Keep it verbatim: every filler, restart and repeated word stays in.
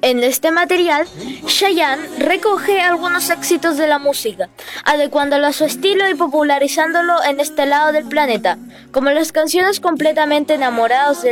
En este material, Chayanne recoge algunos éxitos de la música, adecuándolo a su estilo y popularizándolo en este lado del planeta, como las canciones Completamente Enamorados de